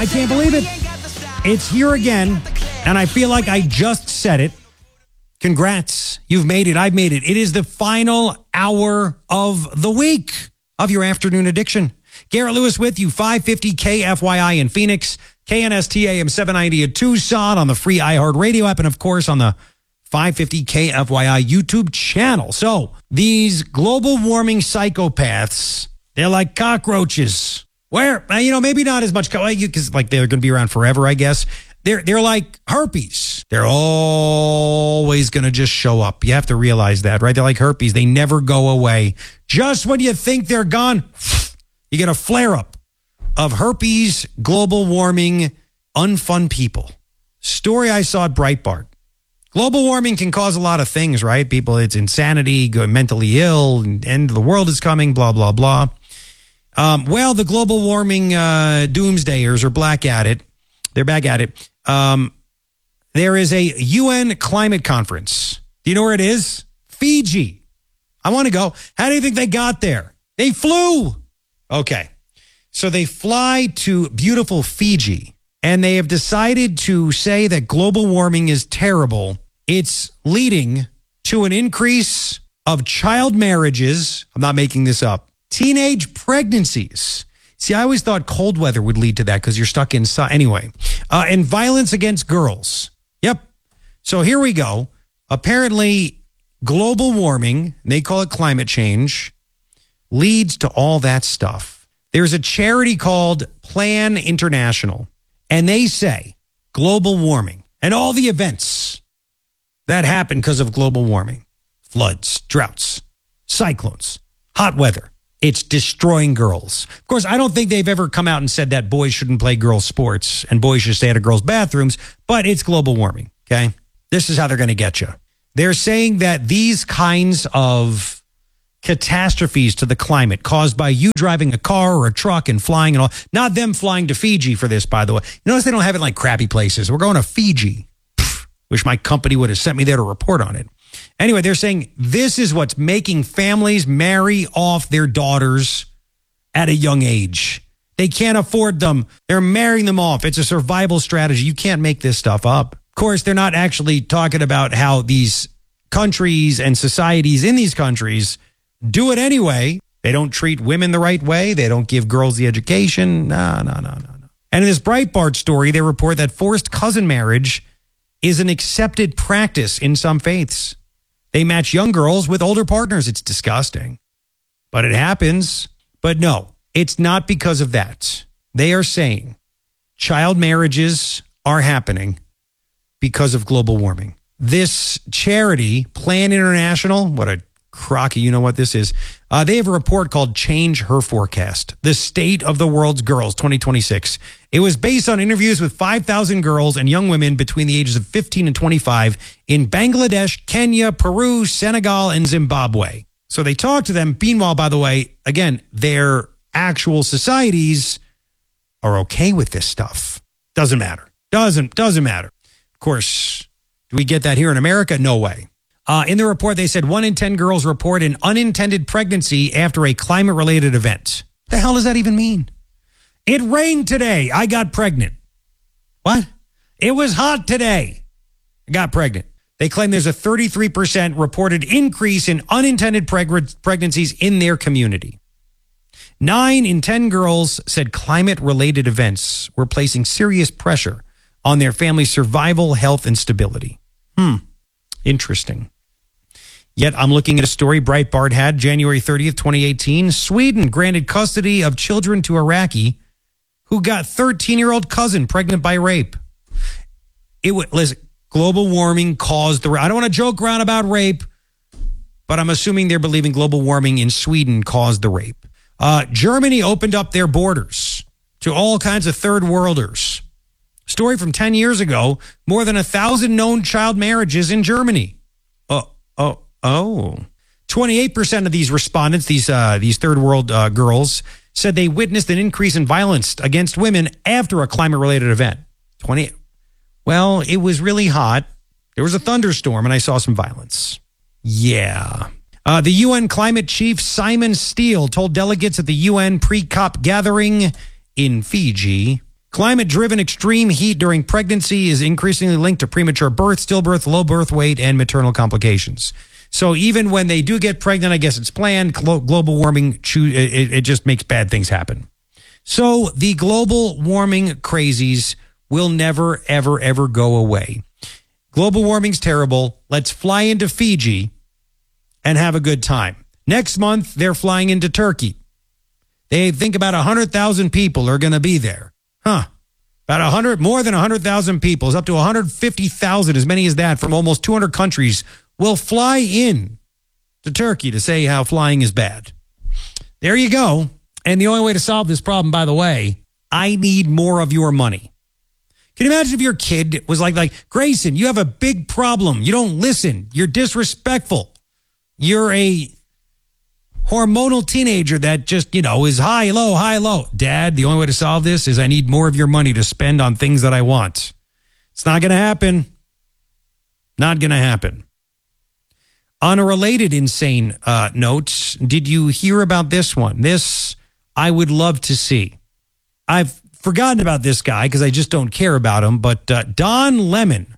I can't believe it. It's here again, and I feel like I just said it. Congrats. You've made it. I've made it. It is the final hour of the week of your afternoon addiction. Garrett Lewis with you, 550 KFYI in Phoenix, KNST AM 790 in Tucson, on the free iHeartRadio app, and of course on the 550 KFYI YouTube channel. So these global warming psychopaths, they're like cockroaches. Where, maybe not as much, because like they're going to be around forever, I guess. They're like herpes. They're always going to just show up. You have to realize that, right? They're like herpes. They never go away. Just when you think they're gone, you get a flare-up of herpes, global warming, unfun people. Story I saw at Breitbart. Global warming can cause a lot of things, right? People, it's insanity, mentally ill, end of the world is coming, blah, blah, blah. Well, the global warming doomsdayers are back at it. They're back at it. There is a UN climate conference. Do you know where it is? Fiji. I want to go. How do you think they got there? They flew. Okay. So they fly to beautiful Fiji, and they have decided to say that global warming is terrible. It's leading to an increase of child marriages. I'm not making this up. Teenage pregnancies. See, I always thought cold weather would lead to that because you're stuck inside. Anyway, and violence against girls. Yep. So here we go. Apparently, global warming, they call it climate change, leads to all that stuff. There's a charity called Plan International, and they say global warming and all the events that happen because of global warming, floods, droughts, cyclones, hot weather, it's destroying girls. Of course, I don't think they've ever come out and said that boys shouldn't play girls' sports and boys should stay out of girls' bathrooms, but it's global warming, okay? This is how they're going to get you. They're saying that these kinds of catastrophes to the climate caused by you driving a car or a truck and flying and all, not them flying to Fiji for this, by the way. You notice they don't have it in like crappy places. We're going to Fiji. Wish my company would have sent me there to report on it. Anyway, they're saying this is what's making families marry off their daughters at a young age. They can't afford them. They're marrying them off. It's a survival strategy. You can't make this stuff up. Of course, they're not actually talking about how these countries and societies in these countries do it anyway. They don't treat women the right way. They don't give girls the education. No. And in this Breitbart story, they report that forced cousin marriage is an accepted practice in some faiths. They match young girls with older partners. It's disgusting, but it happens. But no, it's not because of that. They are saying child marriages are happening because of global warming. This charity, Plan International, what a crocky, you know what this is. They have a report called Change Her Forecast, the State of the World's Girls 2026. It was based on interviews with 5,000 girls and young women between the ages of 15 and 25 in Bangladesh, Kenya, Peru, Senegal, and Zimbabwe. So they talked to them. Meanwhile, by the way, again, their actual societies are okay with this stuff. Doesn't matter. Doesn't matter. Of course, do we get that here in America? No way. In the report, they said 1 in 10 girls report an unintended pregnancy after a climate-related event. The hell does that even mean? It rained today. I got pregnant. What? It was hot today. I got pregnant. They claim there's a 33% reported increase in unintended pregnancies in their community. 9 in 10 girls said climate-related events were placing serious pressure on their family's survival, health, and stability. Interesting. Yet I'm looking at a story Breitbart had January 30th, 2018. Sweden granted custody of children to Iraqi who got 13-year-old cousin pregnant by rape. Listen, global warming caused the rape. I don't want to joke around about rape, but I'm assuming they're believing global warming in Sweden caused the rape. Germany opened up their borders to all kinds of third worlders. Story from 10 years ago, more than 1,000 known child marriages in Germany. 28% of these respondents, these third world girls, said they witnessed an increase in violence against women after a climate-related event. Well, it was really hot. There was a thunderstorm, and I saw some violence. Yeah. The UN climate chief, Simon Steele, told delegates at the UN pre-COP gathering in Fiji, Climate-driven extreme heat during pregnancy is increasingly linked to premature birth, stillbirth, low birth weight, and maternal complications. So even when they do get pregnant, I guess it's planned, global warming, it just makes bad things happen. So the global warming crazies will never, ever, ever go away. Global warming's terrible. Let's fly into Fiji and have a good time. Next month, they're flying into Turkey. They think about 100,000 people are going to be there. More than 100,000 people. It's up to 150,000, as many as that, from almost 200 countries will fly in to Turkey to say how flying is bad. There you go. And the only way to solve this problem, by the way, I need more of your money. Can you imagine if your kid was like, Grayson, you have a big problem. You don't listen. You're disrespectful. You're a hormonal teenager that just, is high, low. Dad, the only way to solve this is I need more of your money to spend on things that I want. It's not going to happen. Not going to happen. On a related insane note, did you hear about this one? This I would love to see. I've forgotten about this guy because I just don't care about him, but Don Lemon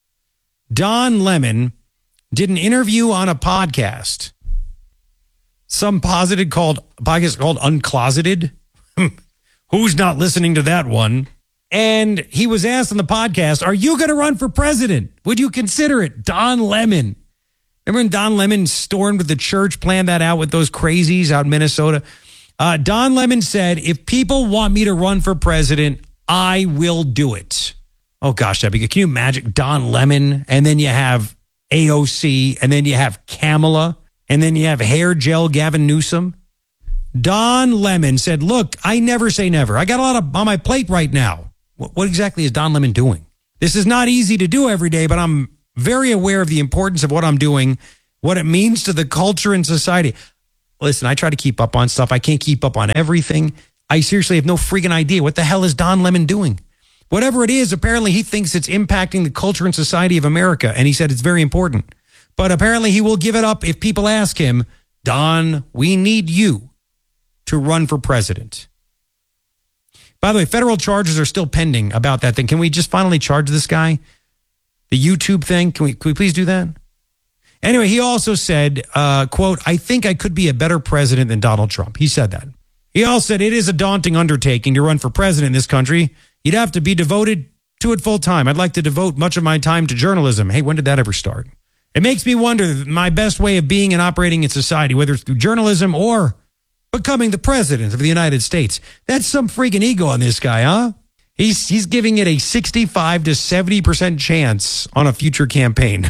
did an interview on a podcast. Some podcast called Uncloseted. Who's not listening to that one? And he was asked on the podcast, are you going to run for president? Would you consider it? Don Lemon. Remember when Don Lemon stormed the church, planned that out with those crazies out in Minnesota? Don Lemon said, if people want me to run for president, I will do it. Oh, gosh, that'd be good. Can you imagine Don Lemon? And then you have AOC, and then you have Kamala, and then you have hair gel Gavin Newsom. Don Lemon said, look, I never say never. I got a lot on my plate right now. What exactly is Don Lemon doing? This is not easy to do every day, but I'm very aware of the importance of what I'm doing, what it means to the culture and society. Listen, I try to keep up on stuff. I can't keep up on everything. I seriously have no freaking idea. What the hell is Don Lemon doing? Whatever it is, apparently he thinks it's impacting the culture and society of America, and he said it's very important. But apparently he will give it up if people ask him, Don, we need you to run for president. By the way, federal charges are still pending about that thing. Can we just finally charge this guy? The YouTube thing? Can we please do that? Anyway, he also said, quote, I think I could be a better president than Donald Trump. He said that. He also said it is a daunting undertaking to run for president in this country. You'd have to be devoted to it full time. I'd like to devote much of my time to journalism. Hey, when did that ever start? It makes me wonder my best way of being and operating in society, whether it's through journalism or becoming the president of the United States. That's some freaking ego on this guy, huh? He's giving it a 65 to 70% chance on a future campaign.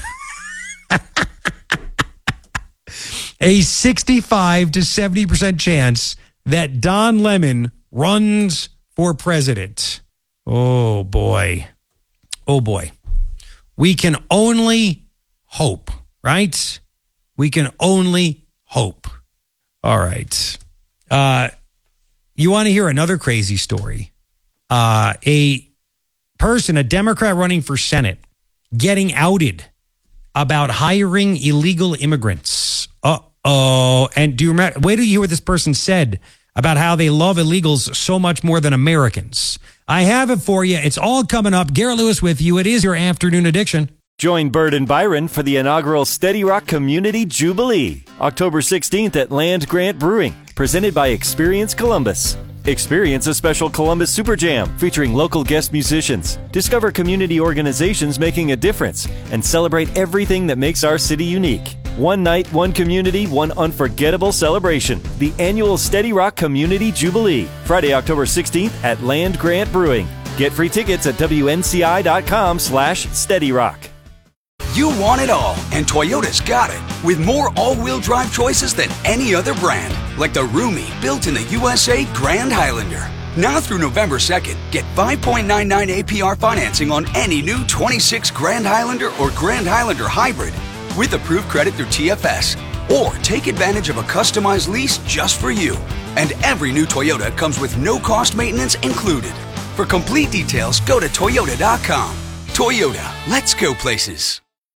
A 65 to 70% chance that Don Lemon runs for president. Oh, boy. Oh, boy. We can only hope, right? We can only hope. All right. You want to hear another crazy story? A Democrat running for Senate, getting outed about hiring illegal immigrants. Uh-oh. And do you remember, wait till you hear what this person said about how they love illegals so much more than Americans. I have it for you. It's all coming up. Garrett Lewis with you. It is your afternoon addiction. Join Bird and Byron for the inaugural Steady Rock Community Jubilee, October 16th at Land Grant Brewing, presented by Experience Columbus. Experience a special Columbus Super Jam featuring local guest musicians. Discover community organizations making a difference and celebrate everything that makes our city unique. One night, one community, one unforgettable celebration. The annual Steady Rock Community Jubilee, Friday, October 16th at Land Grant Brewing. Get free tickets at WNCI.com/SteadyRock. You want it all, and Toyota's got it. With more all-wheel drive choices than any other brand. Like the roomy, built in the USA Grand Highlander. Now through November 2nd, get 5.99 APR financing on any new 26 Grand Highlander or Grand Highlander Hybrid with approved credit through TFS. Or take advantage of a customized lease just for you. And every new Toyota comes with no-cost maintenance included. For complete details, go to Toyota.com. Toyota, let's go places.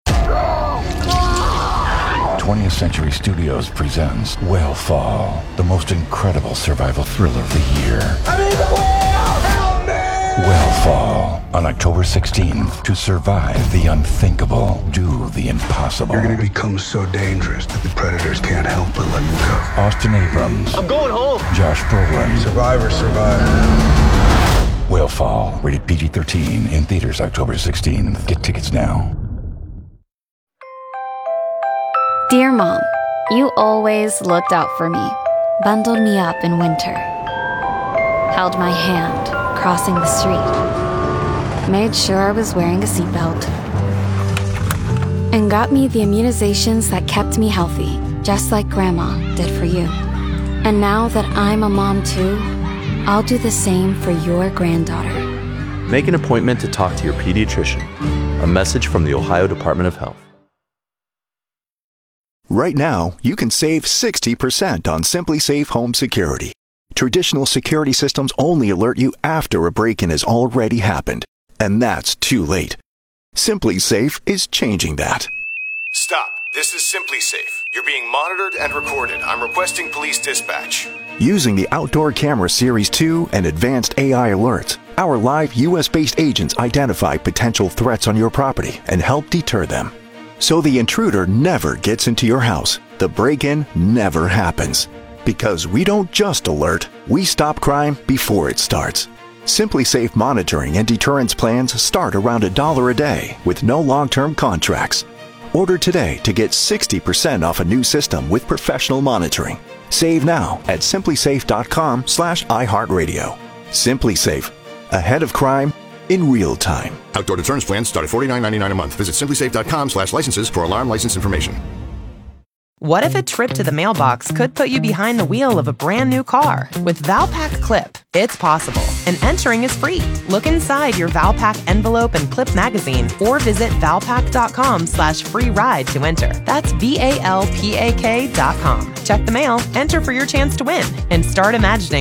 20th Century Studios presents Whale-Fall, the most incredible survival thriller of the year. I'm in the whale! Help me! fall on October 16th. To survive the unthinkable, do the impossible. You're going to become so dangerous that the predators can't help but let you go. Austin Abrams. I'm going home. Josh Brolin. Survivor, survivor. Whale Fall, rated PG-13, in theaters October 16th. Get tickets now. Dear Mom, you always looked out for me, bundled me up in winter, held my hand crossing the street, made sure I was wearing a seatbelt, and got me the immunizations that kept me healthy, just like Grandma did for you. And now that I'm a mom too, I'll do the same for your granddaughter. Make an appointment to talk to your pediatrician. A message from the Ohio Department of Health. Right now, you can save 60% on SimpliSafe Home Security. Traditional security systems only alert you after a break-in has already happened, and that's too late. SimpliSafe is changing that. Stop. This is SimpliSafe. You're being monitored and recorded. I'm requesting police dispatch. Using the Outdoor Camera Series 2 and advanced AI alerts, our live U.S.-based agents identify potential threats on your property and help deter them. So the intruder never gets into your house. The break-in never happens. Because we don't just alert, we stop crime before it starts. SimpliSafe monitoring and deterrence plans start around $1 a day with no long-term contracts. Order today to get 60% off a new system with professional monitoring. Save now at simplisafe.com/iHeartRadio. SimpliSafe. Ahead of crime in real time. Outdoor deterrence plans start at $49.99 a month. Visit simplisafe.com/licenses for alarm license information. What if a trip to the mailbox could put you behind the wheel of a brand new car? With Valpak Clip, it's possible, and entering is free. Look inside your Valpak envelope and clip magazine, or visit valpak.com/free ride to enter. That's VALPAK.com. Check the mail, enter for your chance to win, and start imagining